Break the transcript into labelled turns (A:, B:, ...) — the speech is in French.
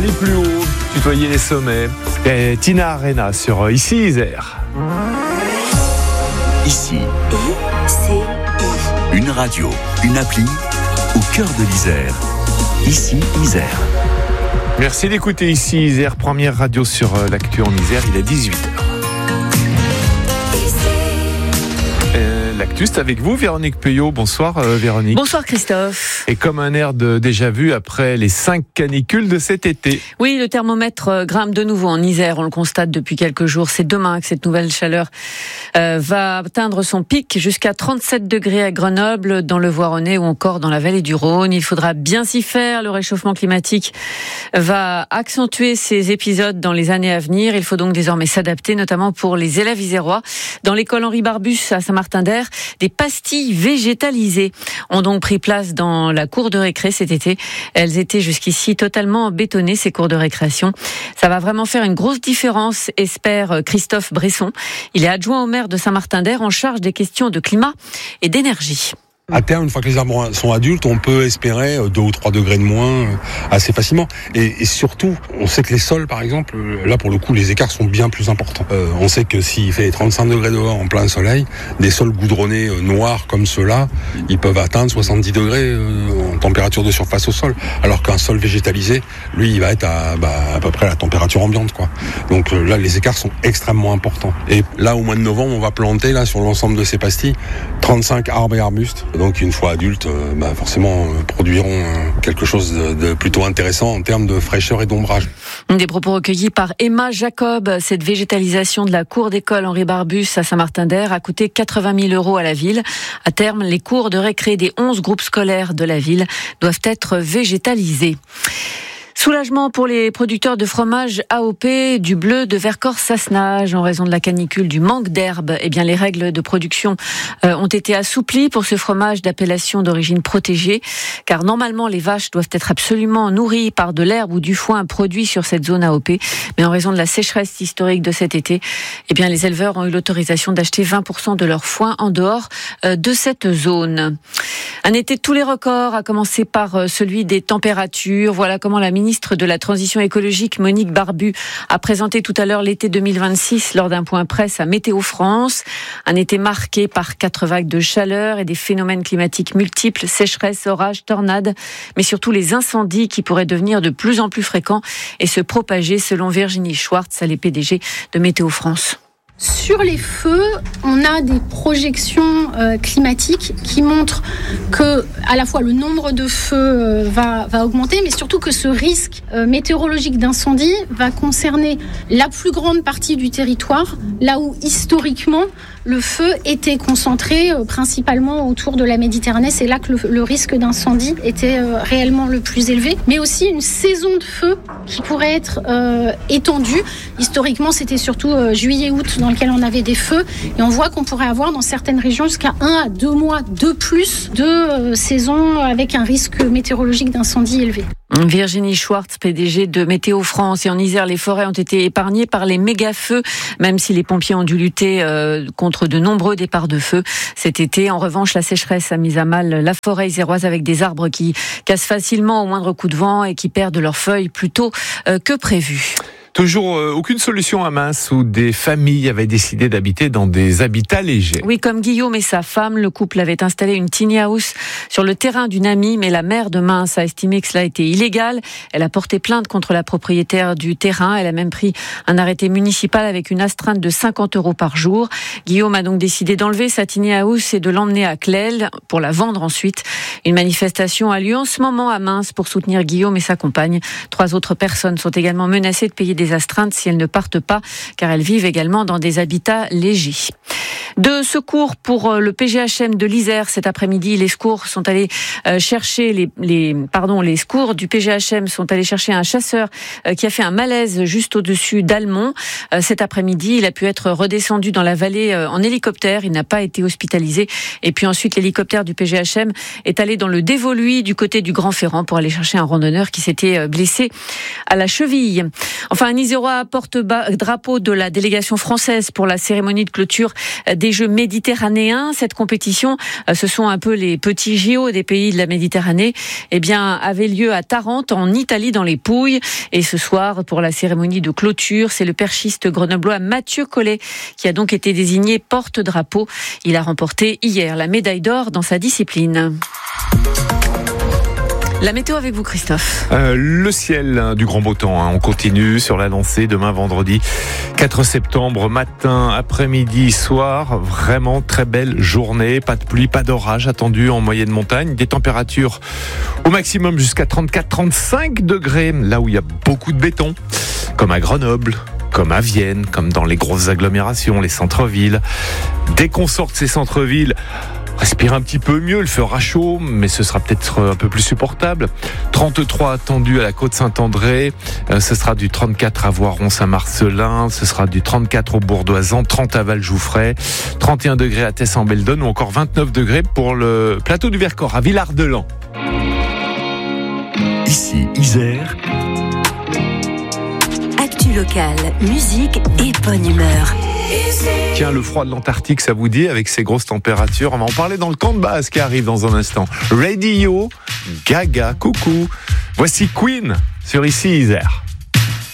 A: aller plus haut, tutoyer les sommets. Et Tina Arena sur Ici Isère.
B: Ici, une radio, une appli au cœur de l'Isère. Ici Isère.
A: Merci d'écouter Ici Isère, première radio sur l'actu en Isère, il est 18h. L'actu, c'est avec vous, Véronique Peuillot. Bonsoir, Véronique.
C: Bonsoir, Christophe.
A: Et comme un air de déjà-vu après les 5 canicules de cet été.
C: Oui, le thermomètre grimpe de nouveau en Isère. On le constate depuis quelques jours. C'est demain que cette nouvelle chaleur va atteindre son pic jusqu'à 37 degrés à Grenoble, dans le Voironnais ou encore dans la vallée du Rhône. Il faudra bien s'y faire. Le réchauffement climatique va accentuer ces épisodes dans les années à venir. Il faut donc désormais s'adapter, notamment pour les élèves isérois. Dans l'école Henri Barbus à Saint-Martin-d'Air, des pastilles végétalisées ont donc pris place dans la cour de récré cet été. Elles étaient jusqu'ici totalement bétonnées, ces cours de récréation. Ça va vraiment faire une grosse différence, espère Christophe Bresson. Il est adjoint au maire de Saint-Martin-d'Air en charge des questions de climat et d'énergie.
D: À terme, une fois que les arbres sont adultes, on peut espérer 2 ou 3 degrés de moins assez facilement. Et surtout, on sait que les sols, par exemple, là pour le coup, les écarts sont bien plus importants. On sait que s'il fait 35 degrés dehors en plein soleil, des sols goudronnés noirs comme ceux-là, ils peuvent atteindre 70 degrés en température de surface au sol. Alors qu'un sol végétalisé, lui, il va être à peu près la température ambiante, quoi. Donc là, les écarts sont extrêmement importants. Et là, au mois de novembre, on va planter là sur l'ensemble de ces pastilles 35 arbres et arbustes. Donc une fois adultes, forcément produiront quelque chose de plutôt intéressant en termes de fraîcheur et d'ombrage.
C: Des propos recueillis par Emma Jacob. Cette végétalisation de la cour d'école Henri Barbus à Saint-Martin-d'Air a coûté 80 000 € à la ville. À terme, les cours de récré des 11 groupes scolaires de la ville doivent être végétalisés. Soulagement pour les producteurs de fromage AOP du bleu de Vercors-Sassenage en raison de la canicule, du manque d'herbe. Eh bien, les règles de production ont été assouplies pour ce fromage d'appellation d'origine protégée, car normalement les vaches doivent être absolument nourries par de l'herbe ou du foin produit sur cette zone AOP. Mais en raison de la sécheresse historique de cet été, eh bien, les éleveurs ont eu l'autorisation d'acheter 20% de leur foin en dehors de cette zone. Un été de tous les records, à commencer par celui des températures. Voilà comment la ministre de la Transition écologique, Monique Barbu, a présenté tout à l'heure l'été 2026 lors d'un point presse à Météo France. Un été marqué par 4 vagues de chaleur et des phénomènes climatiques multiples, sécheresse, orages, tornades, mais surtout les incendies qui pourraient devenir de plus en plus fréquents et se propager, selon Virginie Schwartz, elle est PDG de Météo France.
E: Sur les feux, on a des projections climatiques qui montrent que à la fois le nombre de feux va augmenter, mais surtout que ce risque météorologique d'incendie va concerner la plus grande partie du territoire, là où historiquement le feu était concentré principalement autour de la Méditerranée. C'est là que le risque d'incendie était réellement le plus élevé, mais aussi une saison de feu qui pourrait être étendue. Historiquement, c'était surtout juillet-août dans lequel on avait des feux, et on voit qu'on pourrait avoir dans certaines régions jusqu'à 1 à 2 mois de plus de saison avec un risque météorologique d'incendie élevé.
C: Virginie Schwartz, PDG de Météo France. Et en Isère, les forêts ont été épargnées par les méga-feux, même si les pompiers ont dû lutter contre de nombreux départs de feu cet été. En revanche, la sécheresse a mis à mal la forêt iséroise avec des arbres qui cassent facilement au moindre coup de vent et qui perdent leurs feuilles plus tôt que prévu.
A: Toujours aucune solution à Mins où des familles avaient décidé d'habiter dans des habitats légers.
C: Oui, comme Guillaume et sa femme, le couple avait installé une tiny house sur le terrain d'une amie, mais la maire de Mins a estimé que cela était illégal. Elle a porté plainte contre la propriétaire du terrain. Elle a même pris un arrêté municipal avec une astreinte de 50 € par jour. Guillaume a donc décidé d'enlever sa tiny house et de l'emmener à Clel pour la vendre ensuite. Une manifestation a lieu en ce moment à Mins pour soutenir Guillaume et sa compagne. 3 autres personnes sont également menacées de payer des astreintes si elles ne partent pas, car elles vivent également dans des habitats légers. De secours pour le PGHM de l'Isère cet après-midi. Les secours sont allés chercher les secours du PGHM sont allés chercher un chasseur qui a fait un malaise juste au-dessus d'Almont. Cet après-midi, il a pu être redescendu dans la vallée en hélicoptère. Il n'a pas été hospitalisé. Et puis ensuite, l'hélicoptère du PGHM est allé dans le Dévoluy du côté du Grand Ferrand pour aller chercher un randonneur qui s'était blessé à la cheville. Enfin, un Isérois porte-drapeau de la délégation française pour la cérémonie de clôture des Jeux méditerranéens. Cette compétition, ce sont un peu les petits JO des pays de la Méditerranée, avait lieu à Tarente, en Italie, dans les Pouilles. Et ce soir, pour la cérémonie de clôture, c'est le perchiste grenoblois Mathieu Collet qui a donc été désigné porte-drapeau. Il a remporté hier la médaille d'or dans sa discipline. La météo avec vous, Christophe.
A: Le ciel du grand beau temps, on continue sur la lancée demain vendredi 4 septembre, matin, après-midi, soir, vraiment très belle journée, pas de pluie, pas d'orage attendu en moyenne montagne, des températures au maximum jusqu'à 34-35 degrés, là où il y a beaucoup de béton, comme à Grenoble, comme à Vienne, comme dans les grosses agglomérations, les centres-villes. Dès qu'on sort de ces centres-villes, respire un petit peu mieux, il fera chaud, mais ce sera peut-être un peu plus supportable. 33 attendu à la Côte-Saint-André, ce sera du 34 à Voiron-Saint-Marcelin, ce sera du 34 au Bourdoisan, 30 à Valjoufray, 31 degrés à Tess-en-Beldonne ou encore 29 degrés pour le plateau du Vercors à Villard-de-Lans.
B: Ici, Isère.
F: Actu locale, musique et bonne humeur.
A: Tiens, le froid de l'Antarctique, ça vous dit, avec ces grosses températures? On va en parler dans le camp de base qui arrive dans un instant. Radio Gaga, coucou. Voici Queen sur Ici Isère.